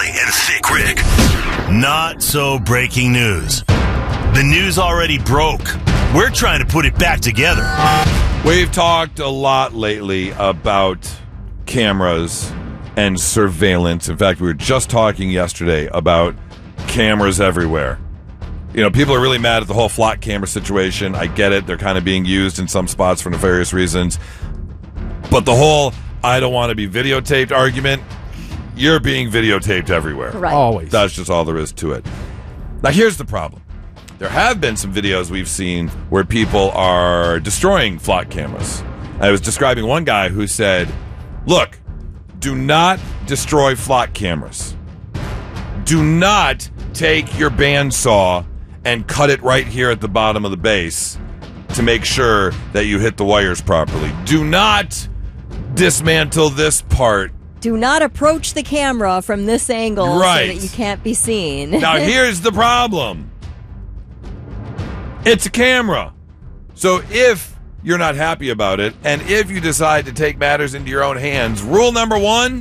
and Thick Rick. Not so breaking news. The news already broke. We're trying to put it back together. We've talked a lot lately about cameras and surveillance. In fact, we were just talking yesterday about cameras everywhere. You know, people are really mad at the whole flock camera situation. I get it. They're kind of being used in some spots for nefarious reasons. But the whole I don't want to be videotaped argument, you're being videotaped everywhere. Right. Always. That's just all there is to it. Now, here's the problem. There have been some videos we've seen where people are destroying flock cameras. I was describing one guy who said, look, do not destroy flock cameras. Do not take your bandsaw and cut it right here at the bottom of the base to make sure that you hit the wires properly. Do not dismantle this part. Do not approach the camera from this angle Right. so that you can't be seen. Now, here's the problem. It's a camera. So if you're not happy about it, and if you decide to take matters into your own hands, rule number 1,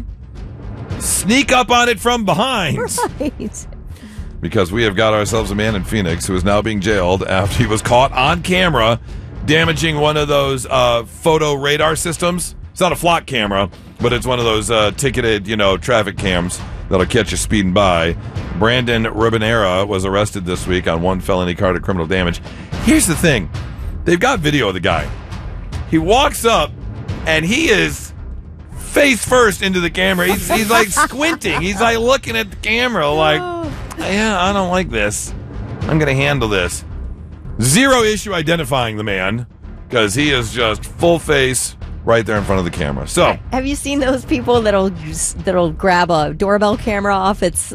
sneak up on it from behind. Right. Because we have got ourselves a man in Phoenix who is now being jailed after he was caught on camera damaging one of those photo radar systems. It's not a flock camera, but it's one of those ticketed, traffic cams that'll catch you speeding by. Brandon Rubinera was arrested this week on 1 felony card of criminal damage. Here's the thing. They've got video of the guy. He walks up, and he is face first into the camera. He's like squinting. He's like looking at the camera like, yeah, I don't like this. I'm going to handle this. Zero issue identifying the man because he is just full face right there in front of the camera. So, have you seen those people that'll grab a doorbell camera off? It's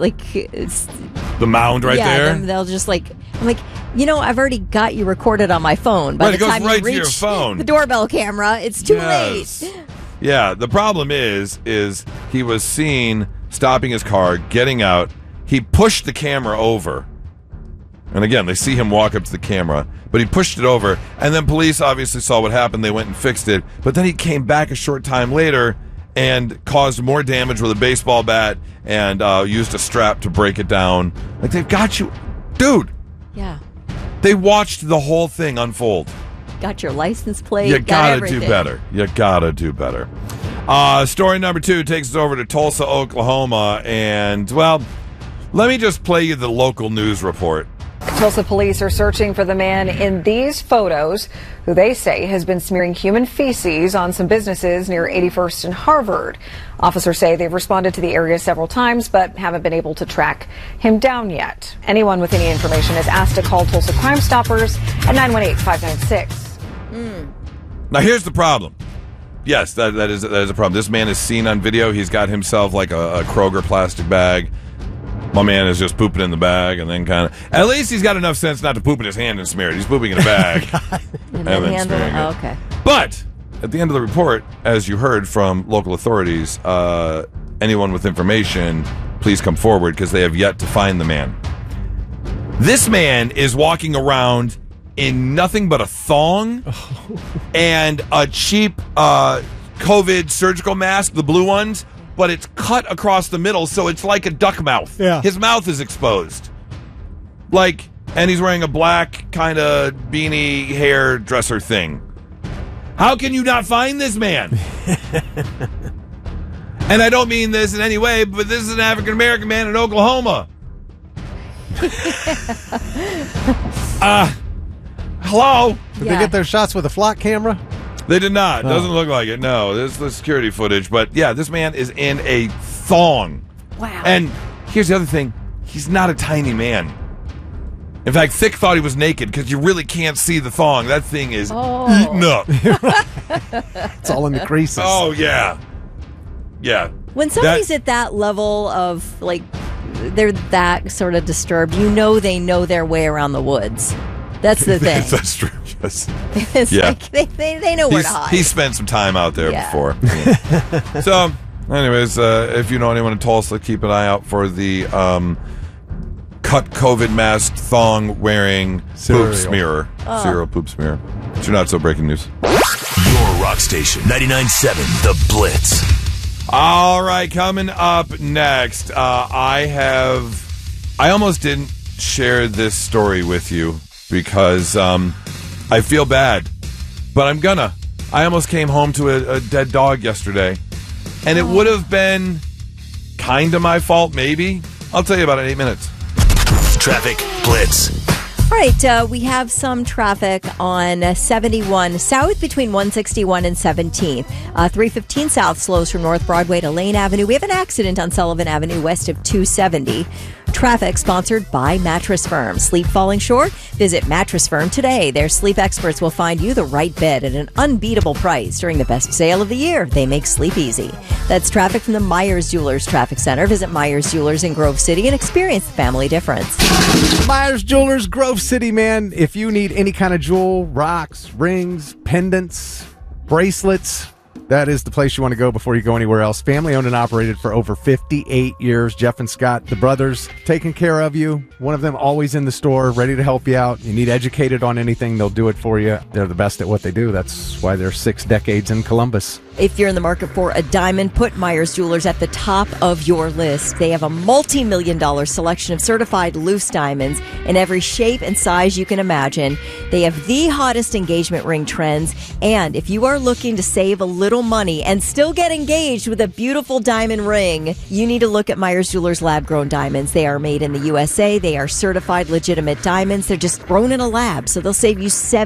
the mound right there. They'll just I'm like, I've already got you recorded on my phone. By Right, the it goes time right you to your reach phone. the doorbell camera, it's too Yes. late. Yeah, the problem is he was seen stopping his car, getting out. He pushed the camera over. And again, they see him walk up to the camera, but he pushed it over. And then police obviously saw what happened. They went and fixed it. But then he came back a short time later and caused more damage with a baseball bat and used a strap to break it down. Like, they've got you. Dude, Yeah. they watched the whole thing unfold. Got your license plate. You got gotta everything. do better. You gotta do better. Story number 2 takes us over to Tulsa, Oklahoma. And, well, let me just play you the local news report. Tulsa police are searching for the man in these photos, who they say has been smearing human feces on some businesses near 81st and Harvard. Officers say they've responded to the area several times, but haven't been able to track him down yet. Anyone with any information is asked to call Tulsa Crime Stoppers at 918-596. Now, here's the problem. Yes, that is a problem. This man is seen on video. He's got himself like a Kroger plastic bag. My man is just pooping in the bag and then kind of... At least he's got enough sense not to poop in his hand and smear it. He's pooping in a bag. And then handle it. Oh, okay. But at the end of the report, as you heard from local authorities, anyone with information, please come forward because they have yet to find the man. This man is walking around in nothing but a thong and a cheap COVID surgical mask, the blue ones, but it's cut across the middle, so it's like a duck mouth. Yeah. His mouth is exposed. And he's wearing a black kind of beanie hairdresser thing. How can you not find this man? And I don't mean this in any way, but this is an African-American man in Oklahoma. Hello? Did they get their shots with a flock camera? They did not. Oh. Doesn't look like it. No, this is the security footage. But yeah, this man is in a thong. Wow. And here's the other thing. He's not a tiny man. In fact, Thick thought he was naked because you really can't see the thong. That thing is eaten up. It's all in the creases. Oh, yeah. Yeah. When somebody's at that level of, they're that sort of disturbed, they know their way around the woods. That's the thing. That's true. Yes. It's Yeah. like they know where to hide. He spent some time out there Yeah. before. Yeah. So, anyways, if you know anyone in Tulsa, keep an eye out for the cut COVID mask thong wearing poop smearer. Serial poop smearer. It's your not so breaking news. Your rock station, 99.7 The Blitz. All right, coming up next, I almost didn't share this story with you because I feel bad, but I'm gonna. I almost came home to a dead dog yesterday, and it would have been kind of my fault, maybe. I'll tell you about it in 8 minutes. Traffic Blitz. All right, we have some traffic on 71 South between 161 and 17th. 315 South slows from North Broadway to Lane Avenue. We have an accident on Sullivan Avenue west of 270. Traffic sponsored by Mattress Firm. Sleep falling short? Visit Mattress Firm today. Their sleep experts will find you the right bed at an unbeatable price during the best sale of the year. They make sleep easy. That's traffic from the Myers Jewelers Traffic Center. Visit Myers Jewelers in Grove City and experience the family difference. Myers Jewelers, Grove City, man. If you need any kind of jewel, rocks, rings, pendants, bracelets, that is the place you want to go before you go anywhere else. Family owned and operated for over 58 years. Jeff and Scott, the brothers, taking care of you. One of them always in the store, ready to help you out. You need educated on anything, they'll do it for you. They're the best at what they do. That's why they're 6 decades in Columbus. If you're in the market for a diamond, put Myers Jewelers at the top of your list. They have a multi-million-dollar selection of certified loose diamonds in every shape and size you can imagine. They have the hottest engagement ring trends. And if you are looking to save a little money and still get engaged with a beautiful diamond ring, you need to look at Myers Jewelers lab-grown diamonds. They are made in the USA. They are certified legitimate diamonds. They're just grown in a lab, so they'll save you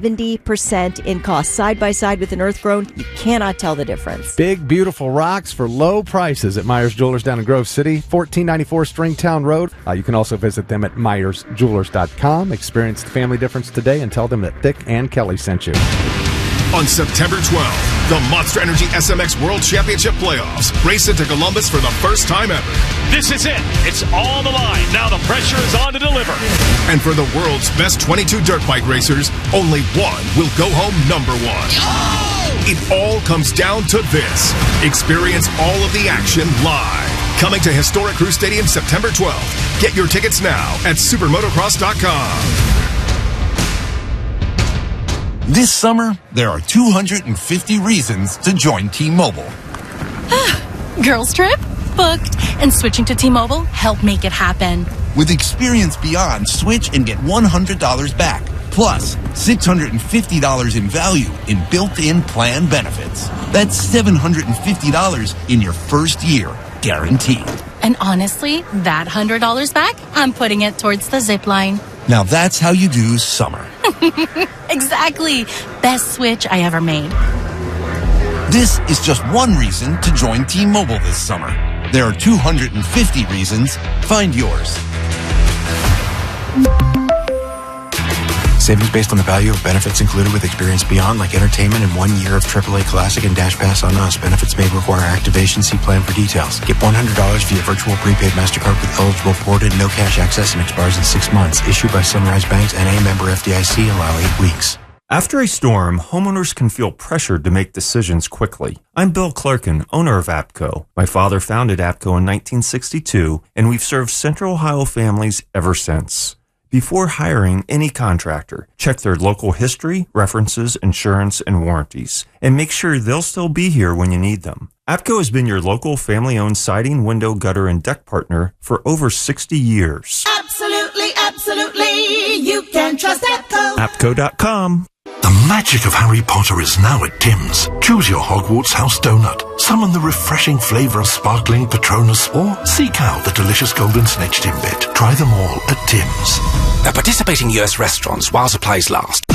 70% in cost. Side by side with an earth-grown, you cannot tell the difference. Big, beautiful rocks for low prices at Myers Jewelers down in Grove City, 1494 Stringtown Road. You can also visit them at MyersJewelers.com. Experience the family difference today and tell them that Thick and Kelly sent you. On September 12th, the Monster Energy SMX World Championship Playoffs race into Columbus for the first time ever. This is it. It's all the line. Now the pressure is on to deliver. And for the world's best 22 dirt bike racers, only one will go home number one. Oh! It all comes down to this. Experience all of the action live. Coming to Historic Crew Stadium September 12th. Get your tickets now at supermotocross.com. This summer, there are 250 reasons to join T-Mobile. Girls trip? Booked. And switching to T-Mobile helped make it happen. With Experience Beyond, switch and get $100 back. Plus, $650 in value in built-in plan benefits. That's $750 in your first year, guaranteed. And honestly, that $100 back, I'm putting it towards the zip line. Now that's how you do summer. Exactly. Best switch I ever made. This is just one reason to join T-Mobile this summer. There are 250 reasons. Find yours. Savings based on the value of benefits included with Experience Beyond, like entertainment and 1 year of AAA Classic and Dash Pass on us. Benefits may require activation. See plan for details. Get $100 via virtual prepaid MasterCard with eligible ported, no cash access, and expires in 6 months. Issued by Sunrise Banks and a member FDIC. Allow 8 weeks. After a storm, homeowners can feel pressured to make decisions quickly. I'm Bill Clerkin, owner of APCO. My father founded APCO in 1962, and we've served Central Ohio families ever since. Before hiring any contractor, check their local history, references, insurance, and warranties, and make sure they'll still be here when you need them. APCO has been your local family-owned siding, window, gutter, and deck partner for over 60 years. Absolutely, absolutely. You can trust APCO. APCO.com. The magic of Harry Potter is now at Tim's. Choose your Hogwarts house donut, summon the refreshing flavour of sparkling Patronus, or seek out the delicious golden snitch Timbit. Try them all at Tim's. At participating US restaurants while supplies last.